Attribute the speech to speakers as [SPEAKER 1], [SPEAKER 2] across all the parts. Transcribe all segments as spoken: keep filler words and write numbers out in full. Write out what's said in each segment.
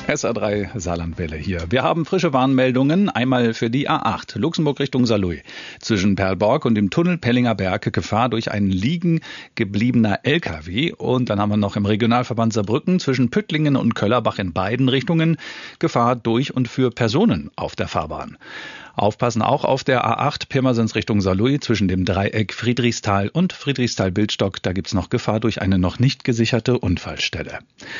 [SPEAKER 1] S R drei Saarlandwelle hier. Wir haben frische Warnmeldungen. Einmal für die A acht, Luxemburg Richtung Saarlouis. Zwischen Perlborg und dem Tunnel Pellinger Berg Gefahr durch einen liegen gebliebener L K W. Und dann haben wir noch im Regionalverband Saarbrücken zwischen Püttlingen und Köllerbach in beiden Richtungen Gefahr durch und für Personen auf der Fahrbahn. Aufpassen auch auf der A acht Pirmasens Richtung Saarlouis zwischen dem Dreieck Friedrichsthal und Friedrichsthal-Bildstock. Da gibt's noch Gefahr durch eine noch nicht gesicherte Unfallstelle.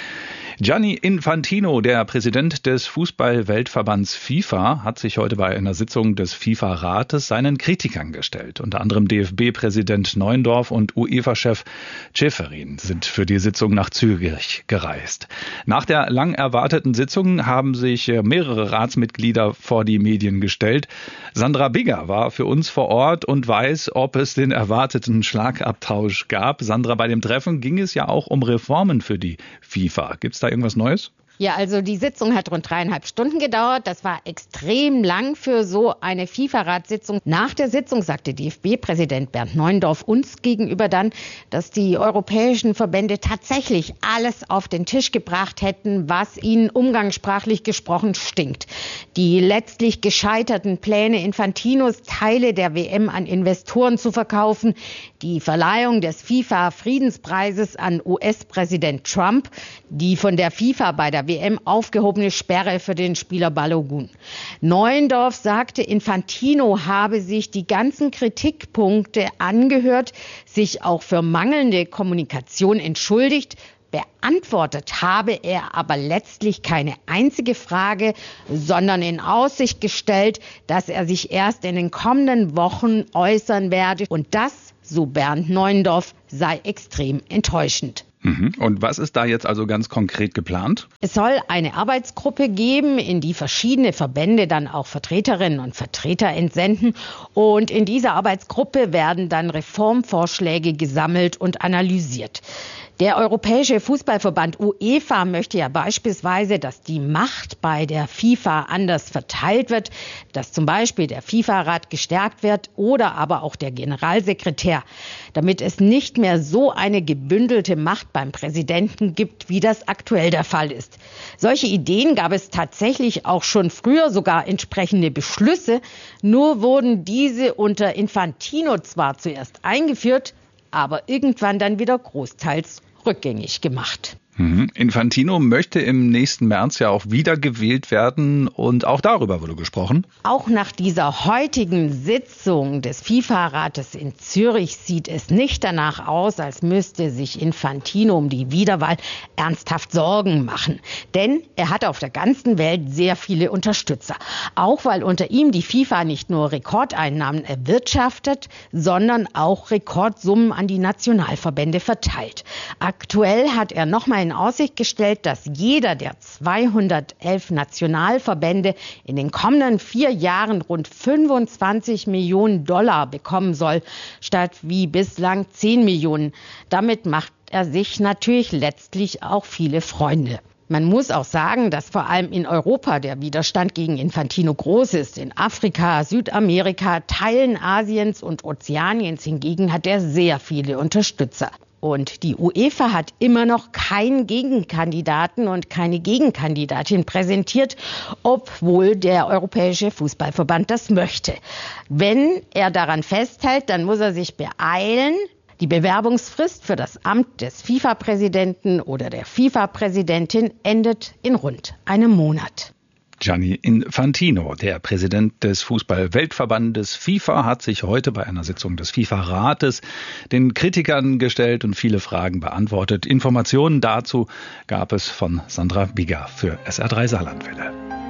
[SPEAKER 1] Gianni Infantino, der Präsident des Fußball-Weltverbands FIFA, hat sich heute bei einer Sitzung des FIFA-Rates seinen Kritikern gestellt. Unter anderem D F B-Präsident Neuendorf und UEFA-Chef Ceferin sind für die Sitzung nach Zürich gereist. Nach der lang erwarteten Sitzung haben sich mehrere Ratsmitglieder vor die Medien gestellt. Sandra Bigger war für uns vor Ort und weiß, ob es den erwarteten Schlagabtausch gab. Sandra, bei dem Treffen ging es ja auch um Reformen für die FIFA. Gibt's da irgendwas Neues?
[SPEAKER 2] Ja, also die Sitzung hat rund dreieinhalb Stunden gedauert. Das war extrem lang für so eine FIFA-Ratssitzung. Nach der Sitzung sagte D F B-Präsident Bernd Neuendorf uns gegenüber dann, dass die europäischen Verbände tatsächlich alles auf den Tisch gebracht hätten, was ihnen umgangssprachlich gesprochen stinkt. Die letztlich gescheiterten Pläne Infantinos, Teile der W M an Investoren zu verkaufen, die Verleihung des FIFA-Friedenspreises an U S-Präsident Trump, die von der FIFA bei der W M aufgehobene Sperre für den Spieler Balogun. Neuendorf sagte, Infantino habe sich die ganzen Kritikpunkte angehört, sich auch für mangelnde Kommunikation entschuldigt. Beantwortet habe er aber letztlich keine einzige Frage, sondern in Aussicht gestellt, dass er sich erst in den kommenden Wochen äußern werde. Und das, so Bernd Neuendorf, sei extrem enttäuschend.
[SPEAKER 1] Und was ist da jetzt also ganz konkret geplant?
[SPEAKER 2] Es soll eine Arbeitsgruppe geben, in die verschiedene Verbände dann auch Vertreterinnen und Vertreter entsenden. Und in dieser Arbeitsgruppe werden dann Reformvorschläge gesammelt und analysiert. Der Europäische Fußballverband UEFA möchte ja beispielsweise, dass die Macht bei der FIFA anders verteilt wird, dass zum Beispiel der FIFA-Rat gestärkt wird oder aber auch der Generalsekretär, damit es nicht mehr so eine gebündelte Macht beim Präsidenten gibt, wie das aktuell der Fall ist. Solche Ideen gab es tatsächlich auch schon früher, sogar entsprechende Beschlüsse, nur wurden diese unter Infantino zwar zuerst eingeführt, aber irgendwann dann wieder großteils rückgängig gemacht.
[SPEAKER 1] Infantino möchte im nächsten März ja auch wieder gewählt werden und auch darüber wurde gesprochen.
[SPEAKER 2] Auch nach dieser heutigen Sitzung des FIFA-Rates in Zürich sieht es nicht danach aus, als müsste sich Infantino um die Wiederwahl ernsthaft Sorgen machen. Denn er hat auf der ganzen Welt sehr viele Unterstützer. Auch weil unter ihm die FIFA nicht nur Rekordeinnahmen erwirtschaftet, sondern auch Rekordsummen an die Nationalverbände verteilt. Aktuell hat er nochmal in Aussicht gestellt, dass jeder der zweihundertelf Nationalverbände in den kommenden vier Jahren rund fünfundzwanzig Millionen Dollar bekommen soll, statt wie bislang zehn Millionen. Damit macht er sich natürlich letztlich auch viele Freunde. Man muss auch sagen, dass vor allem in Europa der Widerstand gegen Infantino groß ist. In Afrika, Südamerika, Teilen Asiens und Ozeaniens hingegen hat er sehr viele Unterstützer. Und die UEFA hat immer noch keinen Gegenkandidaten und keine Gegenkandidatin präsentiert, obwohl der Europäische Fußballverband das möchte. Wenn er daran festhält, dann muss er sich beeilen. Die Bewerbungsfrist für das Amt des FIFA-Präsidenten oder der FIFA-Präsidentin endet in rund einem Monat.
[SPEAKER 1] Gianni Infantino, der Präsident des Fußball-Weltverbandes FIFA, hat sich heute bei einer Sitzung des FIFA-Rates den Kritikern gestellt und viele Fragen beantwortet. Informationen dazu gab es von Sandra Bigger für S R drei Saarlandwelle.